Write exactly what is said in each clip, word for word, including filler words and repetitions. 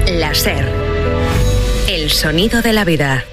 La SER. El sonido de la vida.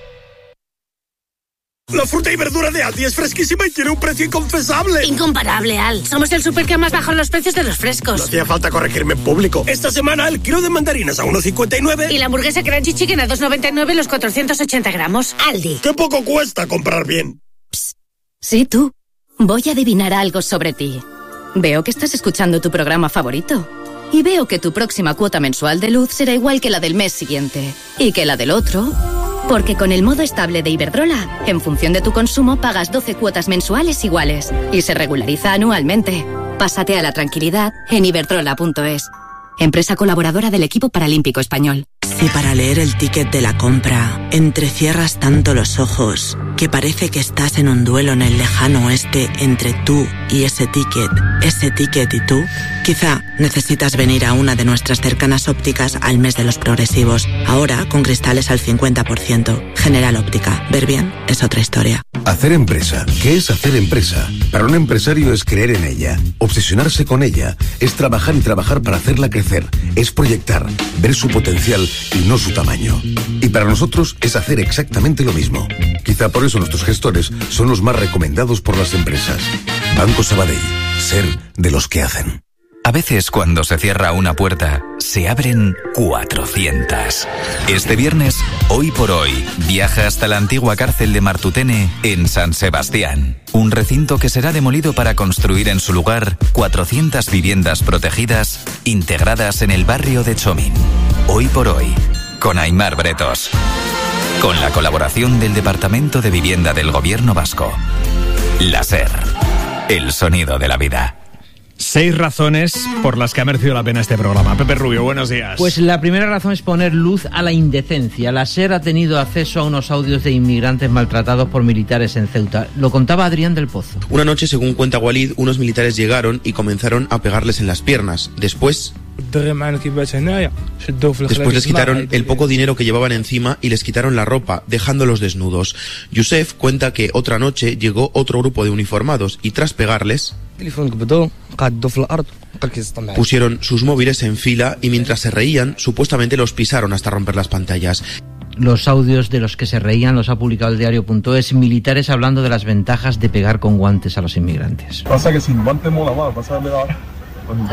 La fruta y verdura de Aldi es fresquísima y tiene un precio inconfesable. Incomparable, Al. Somos el súper que más bajan los precios de los frescos. No hacía falta corregirme en público. Esta semana el kilo de mandarinas a uno cincuenta y nueve. Y la hamburguesa Crunchy Chicken a dos noventa y nueve los cuatrocientos ochenta gramos. Aldi. ¡Qué poco cuesta comprar bien! Psst. Sí, tú. Voy a adivinar algo sobre ti. Veo que estás escuchando tu programa favorito. Y veo que tu próxima cuota mensual de luz será igual que la del mes siguiente. Y que la del otro... Porque con el modo estable de Iberdrola, en función de tu consumo pagas doce cuotas mensuales iguales y se regulariza anualmente. Pásate a la tranquilidad en iberdrola punto es. Empresa colaboradora del equipo paralímpico español. Si para leer el ticket de la compra entrecierras tanto los ojos que parece que estás en un duelo en el lejano oeste entre tú y ese ticket, ese ticket y tú, quizá necesitas venir a una de nuestras cercanas ópticas al mes de los progresivos. Ahora con cristales al cincuenta por ciento. General Óptica. Ver bien es otra historia. Hacer empresa. ¿Qué es hacer empresa? Para un empresario es creer en ella, obsesionarse con ella, es trabajar y trabajar para hacerla crecer, es proyectar, ver su potencial y no su tamaño. Y para nosotros es hacer exactamente lo mismo. Quizá por eso nuestros gestores son los más recomendados por las empresas. Banco Sabadell. Ser de los que hacen. A veces cuando se cierra una puerta, se abren cuatrocientas. Este viernes, Hoy por Hoy, viaja hasta la antigua cárcel de Martutene en San Sebastián. Un recinto que será demolido para construir en su lugar cuatrocientas viviendas protegidas integradas en el barrio de Chomín. Hoy por Hoy, con Aimar Bretos. Con la colaboración del Departamento de Vivienda del Gobierno Vasco. La SER. El sonido de la vida. Seis razones por las que ha merecido la pena este programa. Pepe Rubio, buenos días. Pues la primera razón es poner luz a la indecencia. La SER ha tenido acceso a unos audios de inmigrantes maltratados por militares en Ceuta. Lo contaba Adrián del Pozo. Una noche, según cuenta Walid, unos militares llegaron y comenzaron a pegarles en las piernas. Después... Después les quitaron el poco dinero que llevaban encima y les quitaron la ropa, dejándolos desnudos. Youssef cuenta que otra noche llegó otro grupo de uniformados y tras pegarles... pusieron sus móviles en fila y mientras se reían, supuestamente los pisaron hasta romper las pantallas. Los audios de los que se reían los ha publicado el diario punto es, militares hablando de las ventajas de pegar con guantes a los inmigrantes. Pasa que sin guante mola más, pasa de la... Con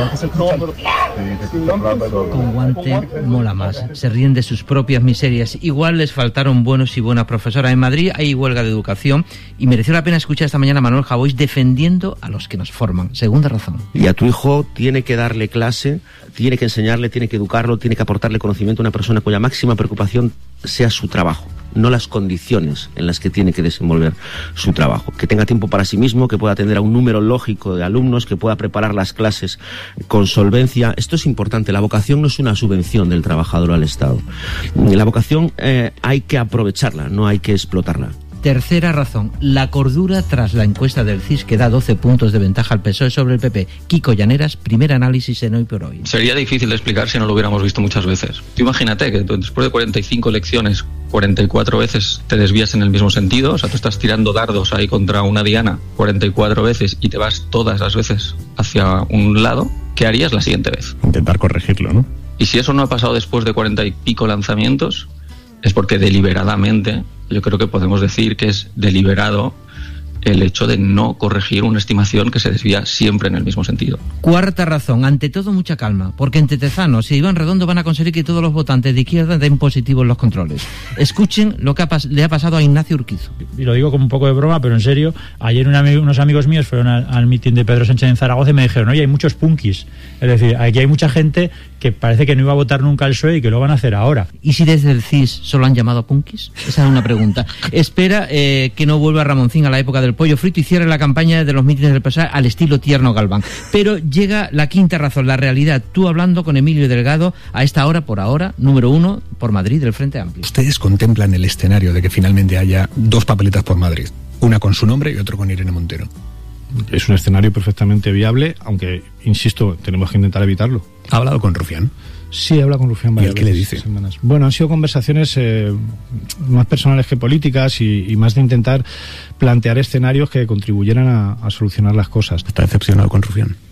guante mola más. Se ríen de sus propias miserias. Igual les faltaron buenos y buenas profesoras. En Madrid hay huelga de educación y mereció la pena escuchar esta mañana a Manuel Javois defendiendo a los que nos forman. Segunda razón. Y a tu hijo tiene que darle clase, tiene que enseñarle, tiene que educarlo, tiene que aportarle conocimiento a una persona cuya máxima preocupación sea su trabajo, no las condiciones en las que tiene que desenvolver su trabajo. Que tenga tiempo para sí mismo, que pueda atender a un número lógico de alumnos, que pueda preparar las clases con solvencia. Esto es importante. La vocación no es una subvención del trabajador al Estado. La vocación eh, hay que aprovecharla, no hay que explotarla. Tercera razón, la cordura tras la encuesta del C I S que da doce puntos de ventaja al P S O E sobre el P P. Kiko Llaneras, primer análisis en Hoy por Hoy. Sería difícil de explicar si no lo hubiéramos visto muchas veces. Tú imagínate que después de cuarenta y cinco elecciones, cuarenta y cuatro veces te desvías en el mismo sentido, o sea, tú estás tirando dardos ahí contra una diana cuarenta y cuatro veces y te vas todas las veces hacia un lado, ¿qué harías la siguiente vez? Intentar corregirlo, ¿no? Y si eso no ha pasado después de cuarenta y pico lanzamientos, es porque deliberadamente, yo creo que podemos decir que es deliberado el hecho de no corregir una estimación que se desvía siempre en el mismo sentido. Cuarta razón, ante todo mucha calma, porque entre Tezanos y Iván Redondo van a conseguir que todos los votantes de izquierda den positivos los controles. Escuchen lo que ha pas- le ha pasado a Ignacio Urquizo. Y lo digo como un poco de broma, pero en serio, ayer un amigo, unos amigos míos fueron al, al mitin de Pedro Sánchez en Zaragoza y me dijeron, oye, hay muchos punkis. Es decir, aquí hay mucha gente que parece que no iba a votar nunca al P S O E y que lo van a hacer ahora. ¿Y si desde el C I S solo han llamado a punkis? Esa es una pregunta. Espera eh, que no vuelva Ramoncín a la época del pollo frito y cierre la campaña de los mítines del P S O E al estilo Tierno Galván. Pero llega la quinta razón, la realidad. Tú hablando con Emilio Delgado a esta hora, por ahora, número uno por Madrid del Frente Amplio. ¿Ustedes contemplan el escenario de que finalmente haya dos papeletas por Madrid? Una con su nombre y otra con Irene Montero. Es un escenario perfectamente viable, aunque, insisto, tenemos que intentar evitarlo. ¿Ha hablado con Rufián? Sí, habla con Rufián varias veces. ¿Y él qué le dice? Semanas. Bueno, han sido conversaciones eh, más personales que políticas y, y más de intentar plantear escenarios que contribuyeran a, a solucionar las cosas. ¿Está decepcionado con Rufián?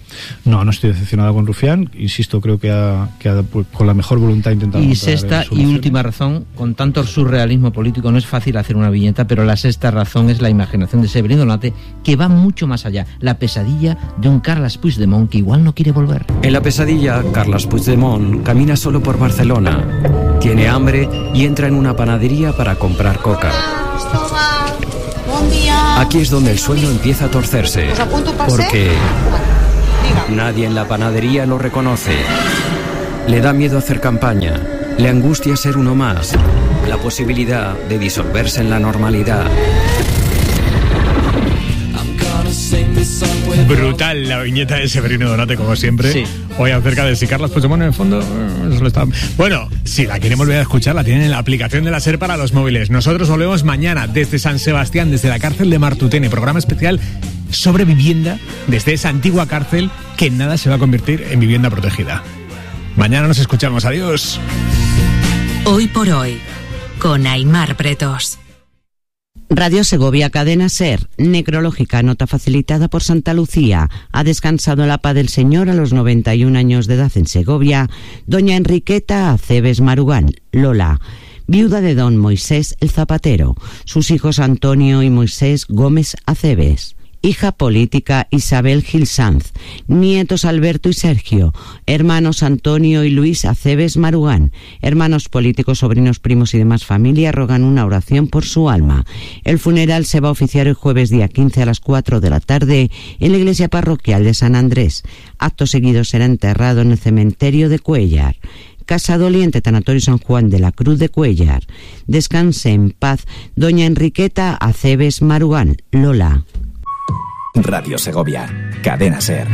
No, no estoy decepcionado con Rufián. Insisto, creo que ha, que ha pues, con la mejor voluntad intentado. Y sexta y última razón, con tanto surrealismo político no es fácil hacer una viñeta, pero la sexta razón es la imaginación de Severino Donate, que va mucho más allá. La pesadilla de un Carles Puigdemont que igual no quiere volver. En la pesadilla, Carles Puigdemont camina solo por Barcelona. Tiene hambre y entra en una panadería para comprar coca. Aquí es donde el sueño empieza a torcerse, porque nadie en la panadería lo reconoce. Le da miedo hacer campaña, le angustia ser uno más, la posibilidad de disolverse en la normalidad. Brutal la viñeta de Severino Donate, como siempre. Sí. Hoy acerca de si Carles Puigdemont en el fondo eso lo está... Bueno, si la quieren volver a escuchar, la tienen en la aplicación de la SER para los móviles. Nosotros volvemos mañana desde San Sebastián, desde la cárcel de Martutene, programa especial sobre vivienda desde esa antigua cárcel que en nada se va a convertir en vivienda protegida. Mañana nos escuchamos. Adiós. Hoy por hoy, con Aimar Pretos. Radio Segovia, cadena SER, necrológica, nota facilitada por Santa Lucía. Ha descansado en la paz del Señor a los noventa y un años de edad en Segovia doña Enriqueta Aceves Marugán, Lola, viuda de don Moisés el Zapatero, sus hijos Antonio y Moisés Gómez Aceves. Hija política Isabel Gil Sanz, nietos Alberto y Sergio, hermanos Antonio y Luis Aceves Marugán, hermanos políticos, sobrinos, primos y demás familia rogan una oración por su alma. El funeral se va a oficiar el jueves día quince a las cuatro de la tarde en la iglesia parroquial de San Andrés. Acto seguido será enterrado en el cementerio de Cuéllar. Casa Doliente, Tanatorio San Juan de la Cruz de Cuéllar. Descanse en paz doña Enriqueta Aceves Marugán, Lola. Radio Segovia, cadena SER.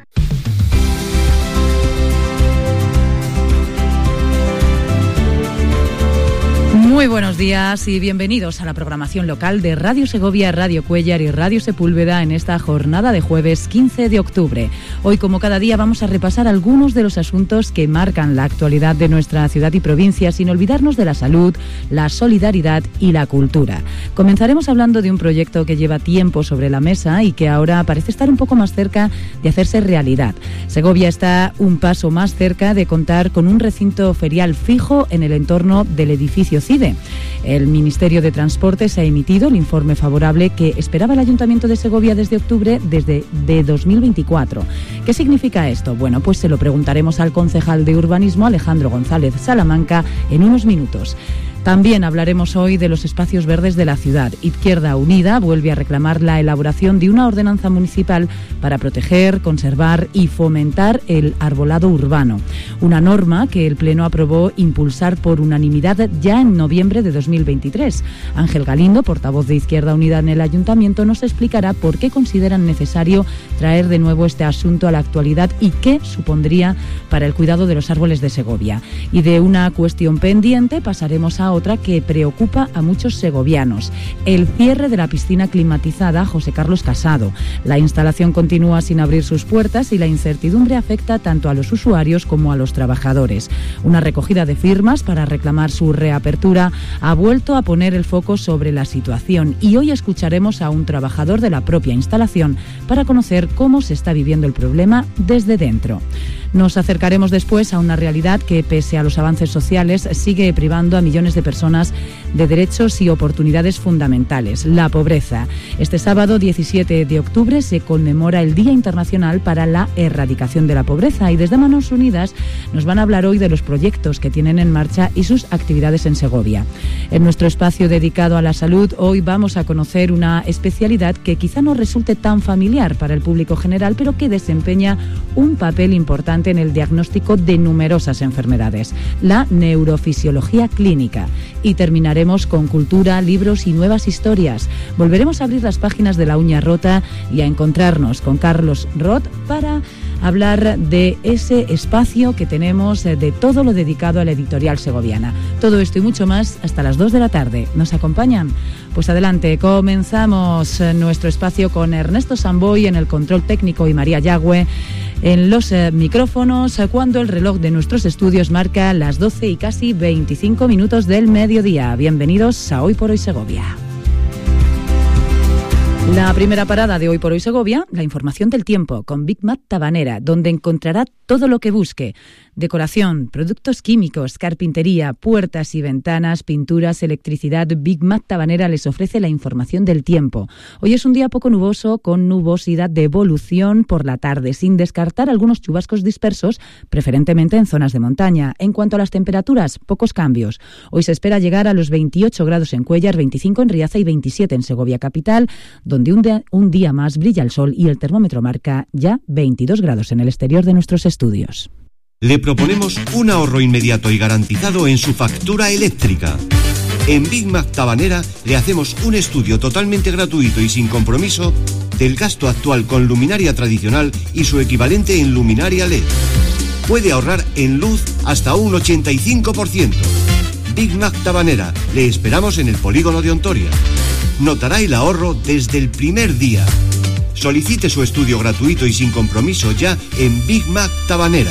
Muy buenos días y bienvenidos a la programación local de Radio Segovia, Radio Cuéllar y Radio Sepúlveda en esta jornada de jueves quince de octubre. Hoy, como cada día, vamos a repasar algunos de los asuntos que marcan la actualidad de nuestra ciudad y provincia, sin olvidarnos de la salud, la solidaridad y la cultura. Comenzaremos hablando de un proyecto que lleva tiempo sobre la mesa y que ahora parece estar un poco más cerca de hacerse realidad. Segovia está un paso más cerca de contar con un recinto ferial fijo en el entorno del edificio CIDE. El Ministerio de Transportes ha emitido el informe favorable que esperaba el Ayuntamiento de Segovia desde octubre desde de dos mil veinticuatro. ¿Qué significa esto? Bueno, pues se lo preguntaremos al concejal de Urbanismo, Alejandro González Salamanca, en unos minutos. También hablaremos hoy de los espacios verdes de la ciudad. Izquierda Unida vuelve a reclamar la elaboración de una ordenanza municipal para proteger, conservar y fomentar el arbolado urbano. Una norma que el Pleno aprobó impulsar por unanimidad ya en noviembre de dos mil veintitrés. Ángel Galindo, portavoz de Izquierda Unida en el Ayuntamiento, nos explicará por qué consideran necesario traer de nuevo este asunto a la actualidad y qué supondría para el cuidado de los árboles de Segovia. Y de una cuestión pendiente pasaremos a otra que preocupa a muchos segovianos: el cierre de la piscina climatizada José Carlos Casado. La instalación continúa sin abrir sus puertas y la incertidumbre afecta tanto a los usuarios como a los trabajadores. Una recogida de firmas para reclamar su reapertura ha vuelto a poner el foco sobre la situación y hoy escucharemos a un trabajador de la propia instalación para conocer cómo se está viviendo el problema desde dentro. Nos acercaremos después a una realidad que, pese a los avances sociales, sigue privando a millones de personas de derechos y oportunidades fundamentales: la pobreza. Este sábado diecisiete de octubre se conmemora el Día Internacional para la Erradicación de la Pobreza y desde Manos Unidas nos van a hablar hoy de los proyectos que tienen en marcha y sus actividades en Segovia. En nuestro espacio dedicado a la salud, hoy vamos a conocer una especialidad que quizá no resulte tan familiar para el público general, pero que desempeña un papel importante en el diagnóstico de numerosas enfermedades: la neurofisiología clínica. Y terminaremos con cultura, libros y nuevas historias. Volveremos a abrir las páginas de La Uña Rota y a encontrarnos con Carlos Roth para hablar de ese espacio que tenemos, de todo lo dedicado a la editorial segoviana. Todo esto y mucho más hasta las dos de la tarde. ¿Nos acompañan? Pues adelante, comenzamos nuestro espacio con Ernesto Samboy en el control técnico y María Yagüe en los eh, micrófonos, cuando el reloj de nuestros estudios marca las doce y casi veinticinco minutos del mediodía. Bienvenidos a Hoy por Hoy Segovia. La primera parada de Hoy por Hoy Segovia, la información del tiempo con Big Mac Tabanera, donde encontrará todo lo que busque. Decoración, productos químicos, carpintería, puertas y ventanas, pinturas, electricidad. Big Mac Tabanera les ofrece la información del tiempo. Hoy es un día poco nuboso, con nubosidad de evolución por la tarde, sin descartar algunos chubascos dispersos, preferentemente en zonas de montaña. En cuanto a las temperaturas, pocos cambios. Hoy se espera llegar a los veintiocho grados en Cuéllar, veinticinco en Riaza y veintisiete en Segovia capital, donde un día, un día más brilla el sol y el termómetro marca ya veintidós grados en el exterior de nuestros estudios. Le proponemos un ahorro inmediato y garantizado en su factura eléctrica. En Big Mac Tabanera le hacemos un estudio totalmente gratuito y sin compromiso del gasto actual con luminaria tradicional y su equivalente en luminaria L E D. Puede ahorrar en luz hasta un ochenta y cinco por ciento. Big Mac Tabanera, le esperamos en el polígono de Ontoria. Notará el ahorro desde el primer día. Solicite su estudio gratuito y sin compromiso ya en Big Mac Tabanera.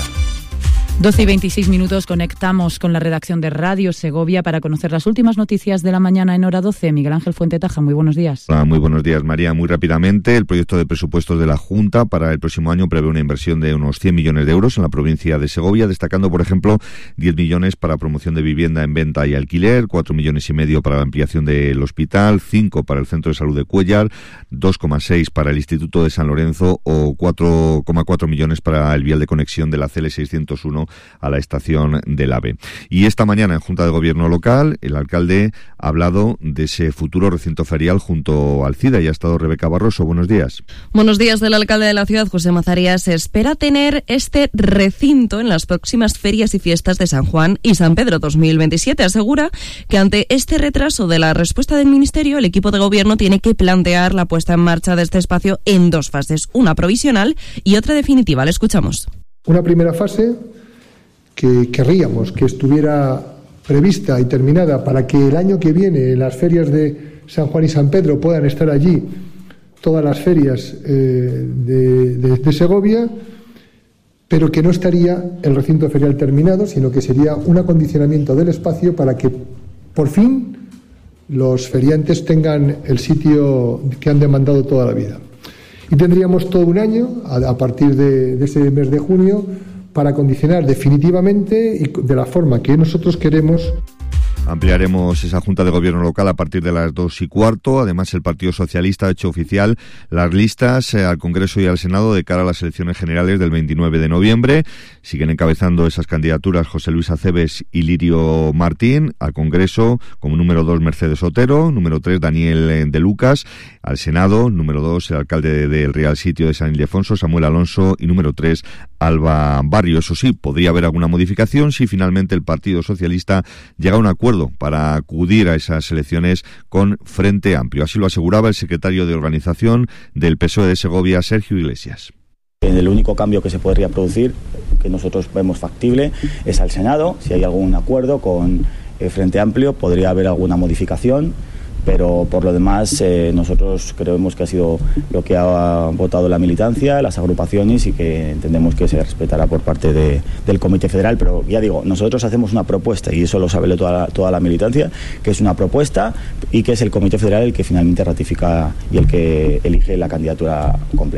doce y veintiséis minutos, conectamos con la redacción de Radio Segovia para conocer las últimas noticias de la mañana en hora doce. Miguel Ángel Fuente Taja, muy buenos días. Hola, muy buenos días, María. Muy rápidamente, el proyecto de presupuestos de la Junta para el próximo año prevé una inversión de unos cien millones de euros en la provincia de Segovia, destacando, por ejemplo, diez millones para promoción de vivienda en venta y alquiler, cuatro millones y medio para la ampliación del hospital, cinco para el Centro de Salud de Cuéllar, dos coma seis para el Instituto de San Lorenzo o cuatro coma cuatro millones para el vial de conexión de la C L seiscientos uno a la estación del AVE. Y esta mañana en Junta de Gobierno local, el alcalde ha hablado de ese futuro recinto ferial junto al CIDA y ha estado Rebeca Barroso. Buenos días. Buenos días. Del alcalde de la ciudad, José Mazarías, se espera tener este recinto en las próximas ferias y fiestas de San Juan y San Pedro dos mil veintisiete. Asegura que ante este retraso de la respuesta del Ministerio, el equipo de gobierno tiene que plantear la puesta en marcha de este espacio en dos fases, una provisional y otra definitiva. Le escuchamos. Una primera fase que querríamos que estuviera prevista y terminada para que el año que viene en las ferias de San Juan y San Pedro puedan estar allí todas las ferias eh, de, de, de Segovia, pero que no estaría el recinto ferial terminado, sino que sería un acondicionamiento del espacio para que por fin los feriantes tengan el sitio que han demandado toda la vida. Y tendríamos todo un año, a, a partir de, de ese mes de junio, para acondicionar definitivamente y de la forma que nosotros queremos. Ampliaremos esa Junta de Gobierno local a partir de las dos y cuarto. Además, el Partido Socialista ha hecho oficial las listas eh, al Congreso y al Senado de cara a las elecciones generales del veintinueve de noviembre. Siguen encabezando esas candidaturas José Luis Aceves y Lirio Martín. Al Congreso, como número dos, Mercedes Otero. Número tres, Daniel de Lucas. Al Senado, número dos, el alcalde del Real Sitio de San Ildefonso, Samuel Alonso. Y número tres, Alba Barrio. Eso sí, podría haber alguna modificación si finalmente el Partido Socialista llega a un acuerdo para acudir a esas elecciones con Frente Amplio. Así lo aseguraba el secretario de Organización del P S O E de Segovia, Sergio Iglesias. El único cambio que se podría producir, que nosotros vemos factible, es al Senado. Si hay algún acuerdo con el Frente Amplio, podría haber alguna modificación, pero por lo demás eh, nosotros creemos que ha sido lo que ha votado la militancia, las agrupaciones, y que entendemos que se respetará por parte de, del Comité Federal. Pero ya digo, nosotros hacemos una propuesta, y eso lo sabe toda la, toda la militancia, que es una propuesta y que es el Comité Federal el que finalmente ratifica y el que elige la candidatura completa.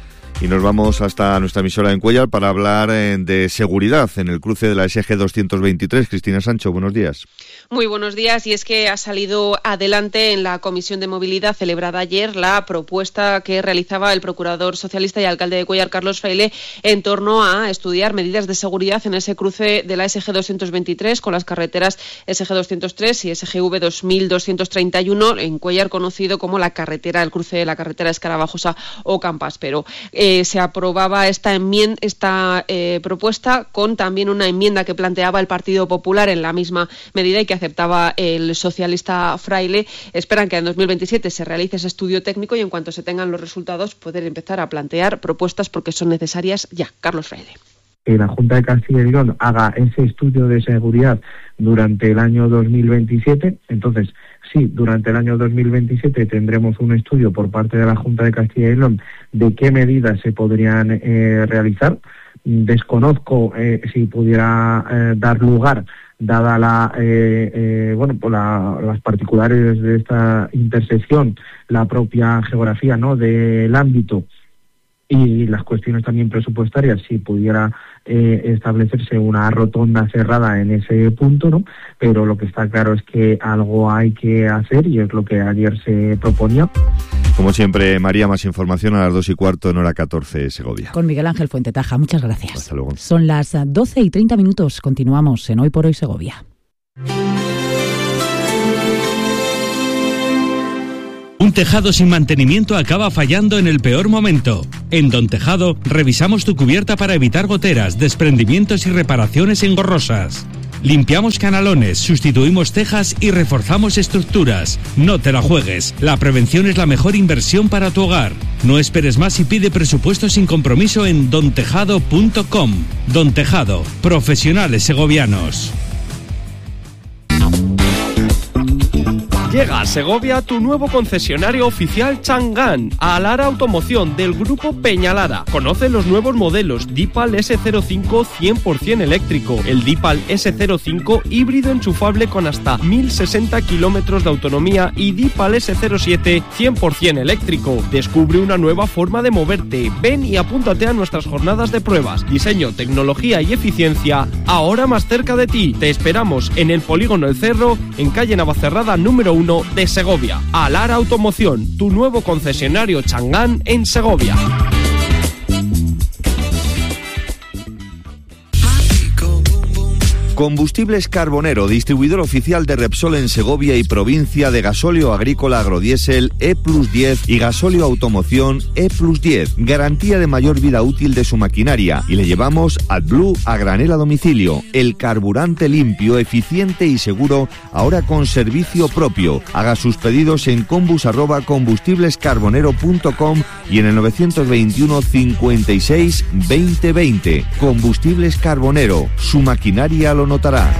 Y nos vamos hasta nuestra emisora en Cuéllar para hablar eh, de seguridad en el cruce de la S G doscientos veintitrés. Cristina Sancho, buenos días. Muy buenos días. Y es que ha salido adelante en la Comisión de Movilidad celebrada ayer la propuesta que realizaba el procurador socialista y alcalde de Cuéllar, Carlos Fraile, en torno a estudiar medidas de seguridad en ese cruce de la S G doscientos veintitrés con las carreteras S G doscientos tres y S G V dos mil doscientos treinta y uno, en Cuéllar conocido como la carretera, el cruce de la carretera Escarabajosa o Campaspero. Eh, se aprobaba esta enmienda, esta eh, propuesta con también una enmienda que planteaba el Partido Popular en la misma medida y que aceptaba el socialista Fraile. Esperan que en dos mil veintisiete se realice ese estudio técnico y en cuanto se tengan los resultados poder empezar a plantear propuestas porque son necesarias ya. Carlos Fraile. Que la Junta de Castilla y León haga ese estudio de seguridad durante el año dos mil veintisiete, entonces sí, durante el año dos mil veintisiete tendremos un estudio por parte de la Junta de Castilla y León de qué medidas se podrían eh, realizar. Desconozco eh, si pudiera eh, dar lugar dada la, eh, eh, bueno, pues la, las particulares de esta intersección, la propia geografía, ¿no?, del ámbito y las cuestiones también presupuestarias, si pudiera eh, establecerse una rotonda cerrada en ese punto, ¿no? Pero lo que está claro es que algo hay que hacer y es lo que ayer se proponía. Como siempre, María, más información a las dos y cuarto en hora catorce, Segovia. Con Miguel Ángel Fuentetaja, muchas gracias. Hasta luego. Son las doce y treinta minutos, continuamos en Hoy por Hoy Segovia. Un tejado sin mantenimiento acaba fallando en el peor momento. En Don Tejado revisamos tu cubierta para evitar goteras, desprendimientos y reparaciones engorrosas. Limpiamos canalones, sustituimos tejas y reforzamos estructuras. No te la juegues. La prevención es la mejor inversión para tu hogar. No esperes más y pide presupuesto sin compromiso en don tejado punto com. Don Tejado, profesionales segovianos. Llega a Segovia tu nuevo concesionario oficial Chang'an, a Lara Automoción del grupo Peñalara. Conoce los nuevos modelos Deepal ese cero cinco cien por ciento eléctrico, el Deepal ese cero cinco híbrido enchufable con hasta mil sesenta kilómetros de autonomía y Deepal ese cero siete cien por ciento eléctrico. Descubre una nueva forma de moverte. Ven y apúntate a nuestras jornadas de pruebas. Diseño, tecnología y eficiencia, ahora más cerca de ti. Te esperamos en el Polígono El Cerro, en calle Navacerrada número uno de Segovia. Alara Automoción, tu nuevo concesionario Chang'an en Segovia. Combustibles Carbonero, distribuidor oficial de Repsol en Segovia y provincia, de gasóleo agrícola agrodiésel E plus diez y gasóleo automoción E plus diez. Garantía de mayor vida útil de su maquinaria. Y le llevamos AdBlue a granel a domicilio. El carburante limpio, eficiente y seguro, ahora con servicio propio. Haga sus pedidos en combus arroba combustiblescarbonero punto com y en el novecientos veintiuno cincuenta y seis veinte veinte. Combustibles Carbonero, su maquinaria lo notará.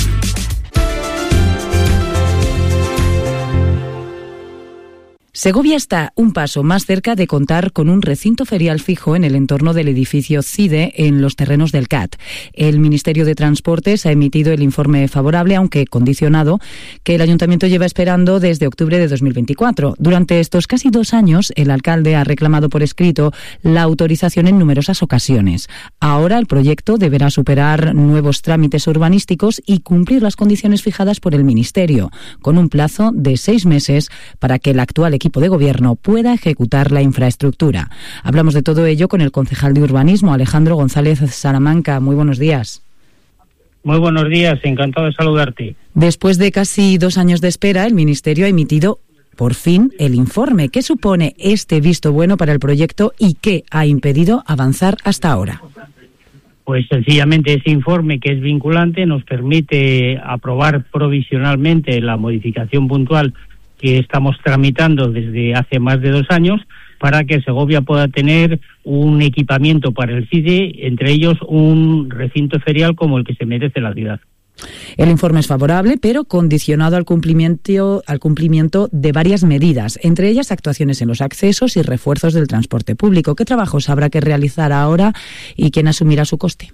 Segovia está un paso más cerca de contar con un recinto ferial fijo en el entorno del edificio CIDE en los terrenos del C A T. El Ministerio de Transportes ha emitido el informe favorable, aunque condicionado, que el Ayuntamiento lleva esperando desde octubre de dos mil veinticuatro. Durante estos casi dos años, el alcalde ha reclamado por escrito la autorización en numerosas ocasiones. Ahora el proyecto deberá superar nuevos trámites urbanísticos y cumplir las condiciones fijadas por el Ministerio, con un plazo de seis meses para que el actual equipo de gobierno pueda ejecutar la infraestructura. Hablamos de todo ello con el concejal de Urbanismo, Alejandro González Salamanca. Muy buenos días. Muy buenos días, encantado de saludarte. Después de casi dos años de espera, el Ministerio ha emitido por fin el informe. ¿Qué supone este visto bueno para el proyecto y qué ha impedido avanzar hasta ahora? Pues sencillamente ese informe, que es vinculante, nos permite aprobar provisionalmente la modificación puntual que estamos tramitando desde hace más de dos años para que Segovia pueda tener un equipamiento para el CIDE, entre ellos un recinto ferial como el que se merece la ciudad. El informe es favorable, pero condicionado al cumplimiento, al cumplimiento de varias medidas, entre ellas actuaciones en los accesos y refuerzos del transporte público. ¿Qué trabajos habrá que realizar ahora y quién asumirá su coste?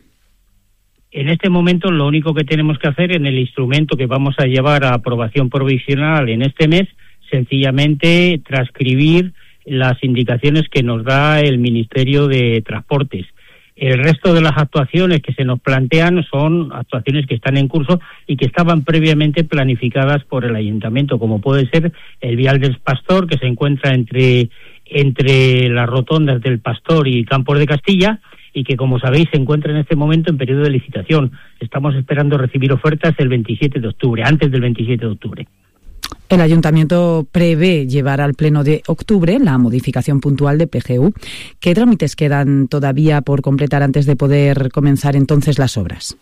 En este momento lo único que tenemos que hacer en el instrumento que vamos a llevar a aprobación provisional en este mes, sencillamente transcribir las indicaciones que nos da el Ministerio de Transportes. El resto de las actuaciones que se nos plantean son actuaciones que están en curso y que estaban previamente planificadas por el Ayuntamiento, como puede ser el Vial del Pastor, que se encuentra entre, entre las rotondas del Pastor y Campos de Castilla, y que, como sabéis, se encuentra en este momento en periodo de licitación. Estamos esperando recibir ofertas el veintisiete de octubre, antes del veintisiete de octubre. El Ayuntamiento prevé llevar al Pleno de octubre la modificación puntual de P G U. ¿Qué trámites quedan todavía por completar antes de poder comenzar entonces las obras?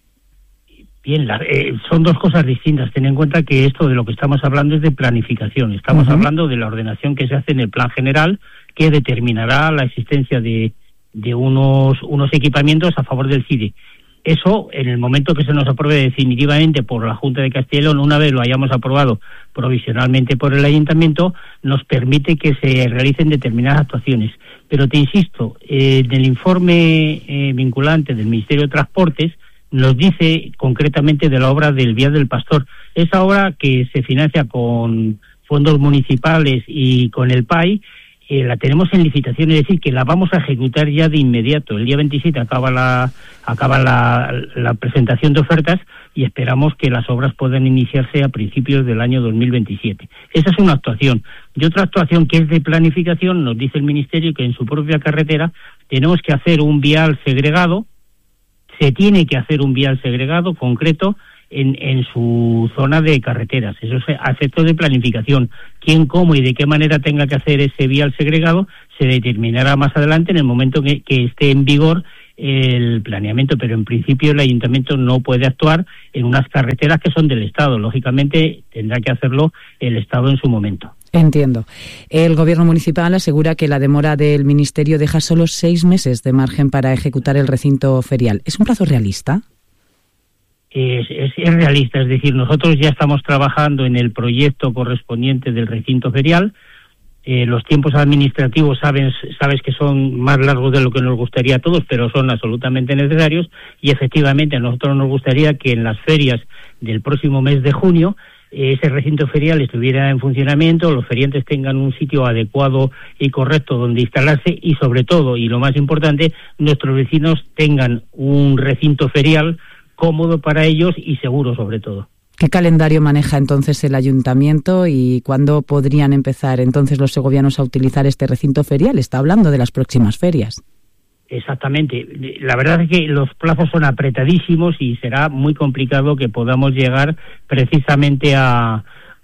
Bien, la, eh, son dos cosas distintas. Ten en cuenta que esto de lo que estamos hablando es de planificación. Estamos uh-huh. hablando de la ordenación que se hace en el plan general, que determinará la existencia de de unos unos equipamientos a favor del CIDE. Eso, en el momento que se nos apruebe definitivamente por la Junta de Castilla y León, una vez lo hayamos aprobado provisionalmente por el Ayuntamiento, nos permite que se realicen determinadas actuaciones. Pero te insisto, eh, en el informe eh, vinculante del Ministerio de Transportes nos dice concretamente de la obra del Vial del Pastor. Esa obra que se financia con fondos municipales y con el P A I, eh, la tenemos en licitación, es decir, que la vamos a ejecutar ya de inmediato. El día veintisiete acaba la acaba la, la presentación de ofertas y esperamos que las obras puedan iniciarse a principios del año dos mil veintisiete. Esa es una actuación. Y otra actuación que es de planificación, nos dice el Ministerio que en su propia carretera tenemos que hacer un vial segregado, se tiene que hacer un vial segregado concreto en, en su zona de carreteras. Eso es a efectos de planificación. Quién, cómo y de qué manera tenga que hacer ese vial segregado se determinará más adelante en el momento que, que esté en vigor el planeamiento, pero en principio el ayuntamiento no puede actuar en unas carreteras que son del Estado. Lógicamente tendrá que hacerlo el Estado en su momento. Entiendo. El Gobierno municipal asegura que la demora del Ministerio deja solo seis meses de margen para ejecutar el recinto ferial. ¿Es un plazo realista? Es, es, es realista, es decir, nosotros ya estamos trabajando en el proyecto correspondiente del recinto ferial. Eh, los tiempos administrativos sabes, sabes que son más largos de lo que nos gustaría a todos, pero son absolutamente necesarios y efectivamente a nosotros nos gustaría que en las ferias del próximo mes de junio eh, ese recinto ferial estuviera en funcionamiento, los feriantes tengan un sitio adecuado y correcto donde instalarse y sobre todo, y lo más importante, nuestros vecinos tengan un recinto ferial cómodo para ellos y seguro sobre todo. ¿Qué calendario maneja entonces el ayuntamiento y cuándo podrían empezar entonces los segovianos a utilizar este recinto ferial? Está hablando de las próximas ferias. Exactamente. La verdad es que los plazos son apretadísimos y será muy complicado que podamos llegar precisamente a,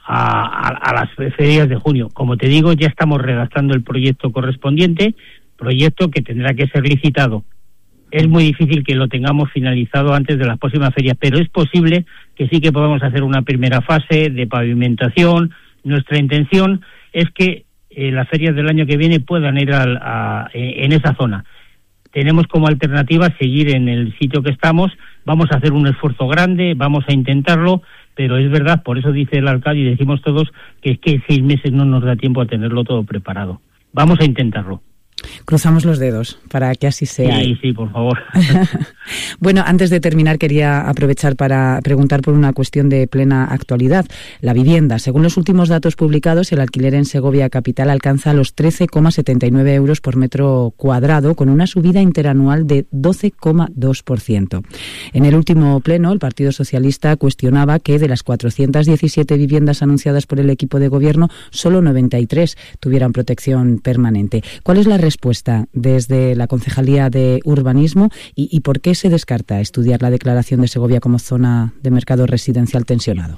a, a las ferias de junio. Como te digo, ya estamos redactando el proyecto correspondiente, proyecto que tendrá que ser licitado. Es muy difícil que lo tengamos finalizado antes de las próximas ferias, pero es posible que sí que podamos hacer una primera fase de pavimentación. Nuestra intención es que eh, las ferias del año que viene puedan ir al, a, en esa zona. Tenemos como alternativa seguir en el sitio que estamos, vamos a hacer un esfuerzo grande, vamos a intentarlo, pero es verdad, por eso dice el alcalde y decimos todos que es que seis meses no nos da tiempo a tenerlo todo preparado. Vamos a intentarlo. Cruzamos los dedos para que así sea. Sí, sí, por favor. Bueno, antes de terminar quería aprovechar para preguntar por una cuestión de plena actualidad. La vivienda. Según los últimos datos publicados, el alquiler en Segovia capital alcanza los trece coma setenta y nueve euros por metro cuadrado, con una subida interanual de doce coma dos por ciento. En el último pleno, el Partido Socialista cuestionaba que de las cuatrocientas diecisiete viviendas anunciadas por el equipo de gobierno, solo noventa y tres tuvieran protección permanente. ¿Cuál es la respuesta desde la Concejalía de Urbanismo y, y por qué se descarta estudiar la declaración de Segovia como zona de mercado residencial tensionado?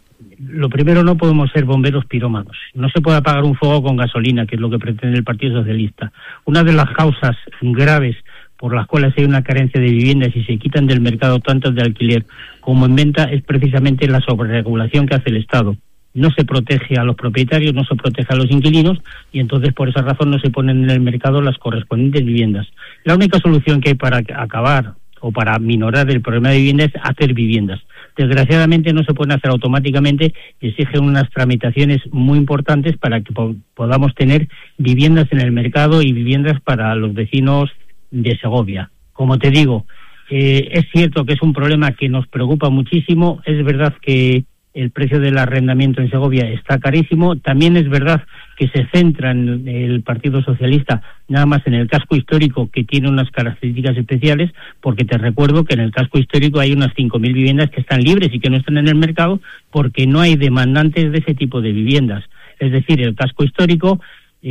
Lo primero, no podemos ser bomberos pirómanos. No se puede apagar un fuego con gasolina, que es lo que pretende el Partido Socialista. Una de las causas graves por las cuales hay una carencia de viviendas y se quitan del mercado tanto de alquiler como en venta es precisamente la sobreregulación que hace el Estado. No se protege a los propietarios, no se protege a los inquilinos y entonces por esa razón no se ponen en el mercado las correspondientes viviendas. La única solución que hay para acabar o para minorar el problema de vivienda es hacer viviendas. Desgraciadamente no se pueden hacer automáticamente y exigen unas tramitaciones muy importantes para que po- podamos tener viviendas en el mercado y viviendas para los vecinos de Segovia. Como te digo, eh, es cierto que es un problema que nos preocupa muchísimo. Es verdad que el precio del arrendamiento en Segovia está carísimo. También es verdad que se centra en el Partido Socialista nada más en el casco histórico, que tiene unas características especiales, porque te recuerdo que en el casco histórico hay unas cinco mil viviendas que están libres y que no están en el mercado porque no hay demandantes de ese tipo de viviendas. Es decir, el casco histórico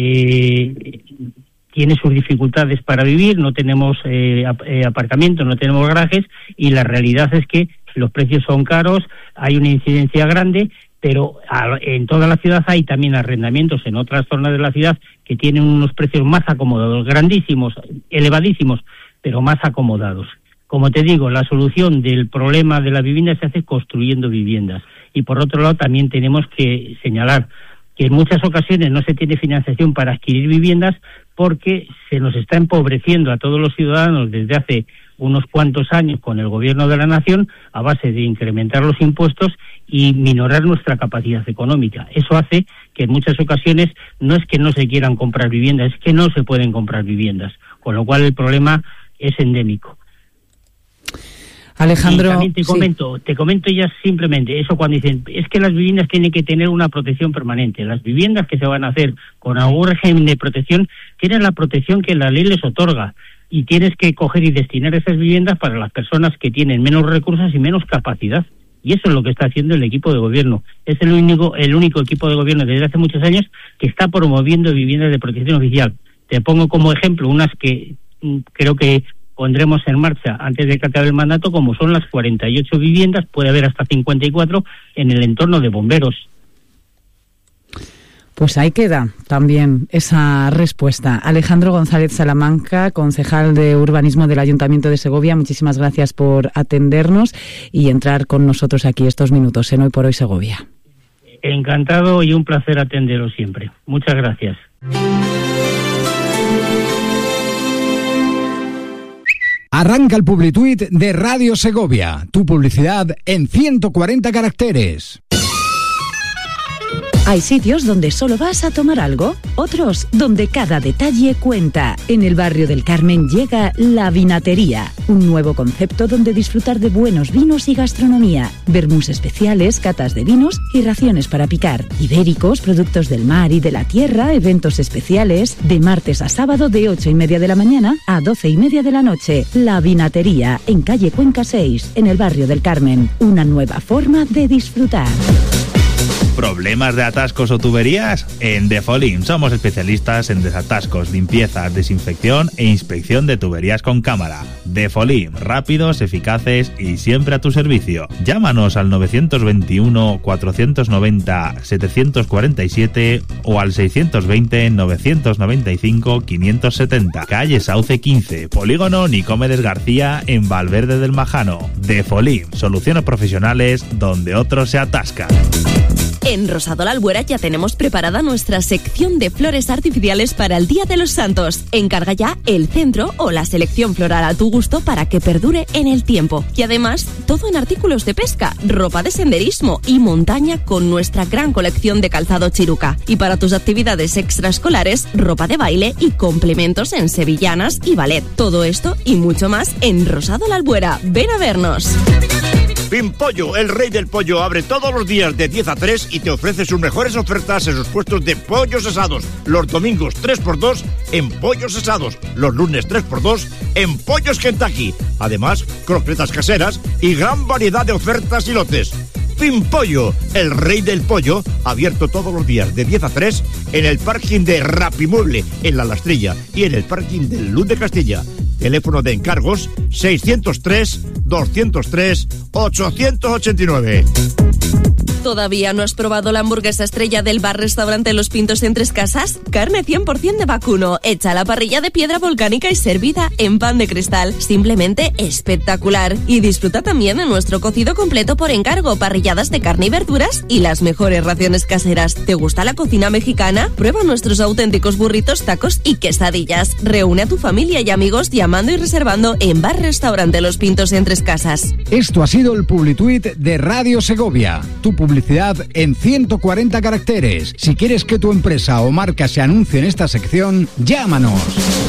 eh, tiene sus dificultades para vivir, no tenemos eh, aparcamientos, no tenemos garajes y la realidad es que los precios son caros, hay una incidencia grande, pero en toda la ciudad hay también arrendamientos en otras zonas de la ciudad que tienen unos precios más acomodados, grandísimos, elevadísimos, pero más acomodados. Como te digo, la solución del problema de la vivienda se hace construyendo viviendas. Y por otro lado también tenemos que señalar que en muchas ocasiones no se tiene financiación para adquirir viviendas porque se nos está empobreciendo a todos los ciudadanos desde hace unos cuantos años con el gobierno de la nación a base de incrementar los impuestos y minorar nuestra capacidad económica. Eso hace que en muchas ocasiones no es que no se quieran comprar viviendas, es que no se pueden comprar viviendas, con lo cual el problema es endémico. Alejandro, y también te sí. comento, te comento ya simplemente eso cuando dicen, es que las viviendas tienen que tener una protección permanente. Las viviendas que se van a hacer con algún régimen de protección tienen la protección que la ley les otorga. Y tienes que coger y destinar esas viviendas para las personas que tienen menos recursos y menos capacidad. Y eso es lo que está haciendo el equipo de gobierno. Es el único, el único equipo de gobierno desde hace muchos años que está promoviendo viviendas de protección oficial. Te pongo como ejemplo unas que mm, creo que pondremos en marcha antes de que acabe el mandato, como son las cuarenta y ocho viviendas, puede haber hasta cincuenta y cuatro en el entorno de bomberos. Pues ahí queda también esa respuesta. Alejandro González Salamanca, concejal de Urbanismo del Ayuntamiento de Segovia, muchísimas gracias por atendernos y entrar con nosotros aquí estos minutos en Hoy por Hoy Segovia. Encantado y un placer atenderos siempre. Muchas gracias. Arranca el Publituit de Radio Segovia, tu publicidad en ciento cuarenta caracteres. Hay sitios donde solo vas a tomar algo, otros donde cada detalle cuenta. En el barrio del Carmen llega La Vinatería, un nuevo concepto donde disfrutar de buenos vinos y gastronomía, vermús especiales, catas de vinos y raciones para picar, ibéricos, productos del mar y de la tierra, eventos especiales, de martes a sábado de ocho y media de la mañana a doce y media de la noche. La Vinatería, en calle Cuenca seis, en el barrio del Carmen. Una nueva forma de disfrutar. ¿Problemas de atascos o tuberías? En Defolim somos especialistas en desatascos, limpiezas, desinfección e inspección de tuberías con cámara. Defolim, rápidos, eficaces y siempre a tu servicio. Llámanos al nueve dos uno, cuatro nueve cero, siete cuatro siete o al seis dos cero, nueve nueve cinco, cinco siete cero. Calle Sauce quince, Polígono Nicomedes García en Valverde del Majano. Defolim, soluciones profesionales donde otros se atascan. En Rosado La Albuera ya tenemos preparada nuestra sección de flores artificiales para el Día de los Santos. Encarga ya el centro o la selección floral a tu gusto para que perdure en el tiempo. Y además, todo en artículos de pesca, ropa de senderismo y montaña con nuestra gran colección de calzado Chiruca. Y para tus actividades extraescolares, ropa de baile y complementos en sevillanas y ballet. Todo esto y mucho más en Rosado La Albuera. Ven a vernos. Pimpollo, el rey del pollo, abre todos los días de diez a tres y te ofrece sus mejores ofertas en sus puestos de pollos asados. Los domingos tres por dos en pollos asados. Los lunes tres por dos en pollos Kentucky. Además, croquetas caseras y gran variedad de ofertas y lotes. Pimpollo, el rey del pollo, abierto todos los días de diez a tres en el parking de Rapimueble, en La Lastrilla, y en el parking del Luz de Castilla. Teléfono de encargos seiscientos tres, doscientos tres, ochocientos ochenta y nueve. ¿Todavía no has probado la hamburguesa estrella del bar-restaurante Los Pintos en Tres Casas? Carne cien por ciento de vacuno, hecha a la parrilla de piedra volcánica y servida en pan de cristal. Simplemente espectacular. Y disfruta también de nuestro cocido completo por encargo, parrilladas de carne y verduras y las mejores raciones caseras. ¿Te gusta la cocina mexicana? Prueba nuestros auténticos burritos, tacos y quesadillas. Reúne a tu familia y amigos llamando y reservando en bar-restaurante Los Pintos en Tres Casas. Esto ha sido el Publituit de Radio Segovia, tu publicidad en ciento cuarenta caracteres. Si quieres que tu empresa o marca se anuncie en esta sección, llámanos.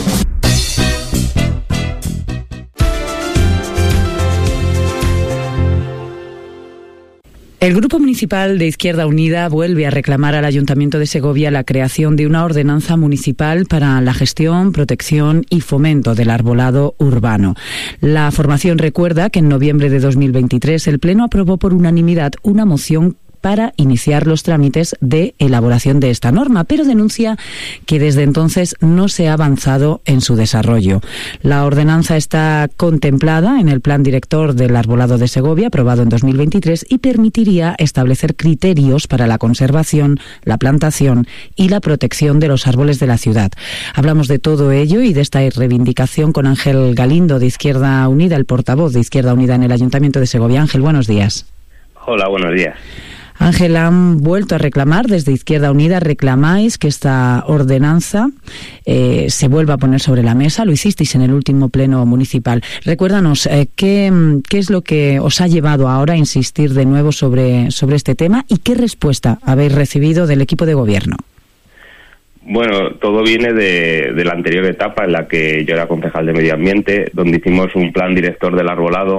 El Grupo Municipal de Izquierda Unida vuelve a reclamar al Ayuntamiento de Segovia la creación de una ordenanza municipal para la gestión, protección y fomento del arbolado urbano. La formación recuerda que en noviembre de dos mil veintitrés el Pleno aprobó por unanimidad una moción para iniciar los trámites de elaboración de esta norma, pero denuncia que desde entonces no se ha avanzado en su desarrollo. La ordenanza está contemplada en el Plan Director del Arbolado de Segovia, aprobado en dos mil veintitrés, y permitiría establecer criterios para la conservación, la plantación y la protección de los árboles de la ciudad. Hablamos de todo ello y de esta reivindicación con Ángel Galindo, de Izquierda Unida, el portavoz de Izquierda Unida en el Ayuntamiento de Segovia. Ángel, buenos días. Hola, buenos días. Ángel, han vuelto a reclamar, desde Izquierda Unida reclamáis que esta ordenanza eh, se vuelva a poner sobre la mesa. Lo hicisteis en el último pleno municipal. Recuérdanos, eh, ¿qué, ¿qué es lo que os ha llevado ahora a insistir de nuevo sobre, sobre este tema y qué respuesta habéis recibido del equipo de gobierno? Bueno, todo viene de, de la anterior etapa en la que yo era concejal de Medio Ambiente, donde hicimos un plan director del arbolado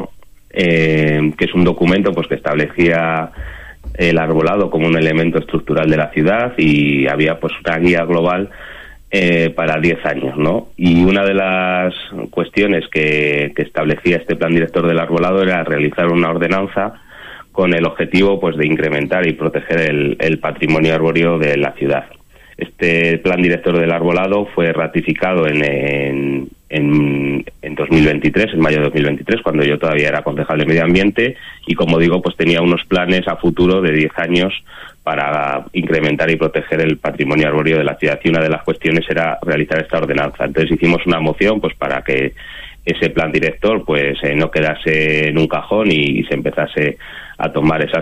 eh, que es un documento pues que establecía el arbolado como un elemento estructural de la ciudad y había pues una guía global eh, para diez años, ¿no? Y una de las cuestiones que, que establecía este plan director del arbolado era realizar una ordenanza con el objetivo pues de incrementar y proteger el, el patrimonio arbóreo de la ciudad. Este plan director del arbolado fue ratificado en, en, en, en dos mil veintitrés, en mayo de dos mil veintitrés, cuando yo todavía era concejal de Medio Ambiente, y como digo, pues tenía unos planes a futuro de diez años para incrementar y proteger el patrimonio arbóreo de la ciudad, y una de las cuestiones era realizar esta ordenanza. Entonces hicimos una moción pues para que ese plan director pues eh, no quedase en un cajón y, y se empezase a tomar esas